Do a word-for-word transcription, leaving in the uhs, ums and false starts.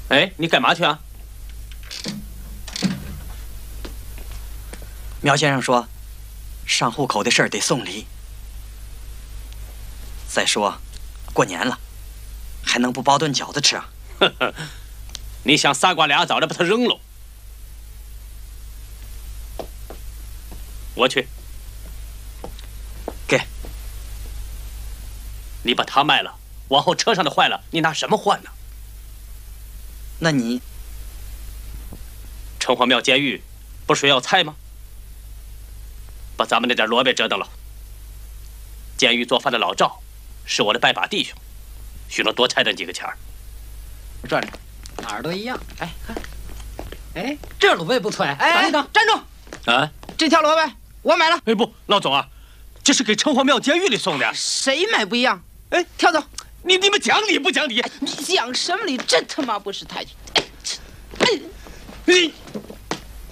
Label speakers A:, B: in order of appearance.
A: 哎，你干嘛去啊？
B: 苗先生说，上户口的事儿得送礼。再说，过年了，还能不包顿饺子吃啊？
A: 呵呵，你想仨瓜俩枣的把它扔喽？我去。
B: 给。
A: 你把它卖了，往后车上的坏了，你拿什么换呢？
B: 那你，
A: 城隍庙监狱不是要菜吗？把咱们那点萝卜折腾了。监狱做饭的老赵是我的拜把弟兄，许诺多差点几个钱儿。
C: 转转，哪儿都一样。哎，看，哎，这萝卜不错哎。哎，等等，站住！
A: 啊，
C: 这条萝卜我买了。
A: 哎不，老总啊，这是给城隍庙监狱里送的。
C: 谁买不一样？
A: 哎，
C: 跳走！
A: 你你们讲理不讲理？
C: 你讲什么理？真他妈不识抬举！哎，哎，
A: 你。